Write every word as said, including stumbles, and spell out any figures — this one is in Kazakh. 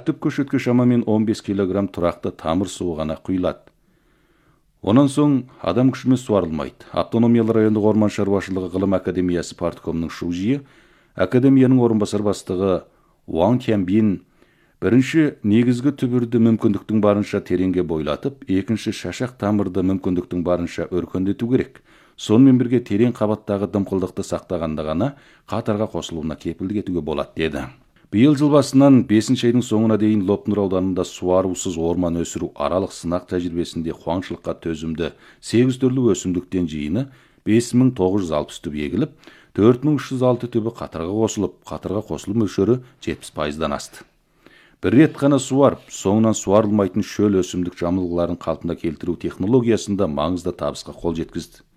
түп көшетке шамамен он бес килограмм тұрақты тамыр суы ғана құйылады. Онан соң адам күшімен суарылмайды. Автономиялы райондық орман шаруашылығы ғылым академиясы парткомының шужиы, академияның орынбасар бастығы Уан Тянбин бірінші негізгі түбірді мүмкіндіктің барынша тереңге бойлатып, екінші шашақ тамырды мүмкіндіктің барынша өркендету керек. Сонымен бірге терең қабаттағы дымқылдықты сақтағанда ғана қатарға қосылуына кепілдік етуге болады деді. Биыл жыл басынан бесінші айдың соңына дейін Лопнұр ауданында суарусыз орман өсіру аралық сынақ тәжірибесінде қуаңшылыққа төзімді сегіз түрлі өсімдіктен жиыны бес мың тоғыз жүз алпыс түп егіліп, төрт мың үш жүз алты түбі қатарға қосылып, қатарға қосылу мөлшері жетпіс пайыздан асты. Бір рет қана суарып, соңынан суарылмайтын шөл өсімдік жамылғыларын қалпына келтіру технологиясында маңызды табысқа қол жеткізді.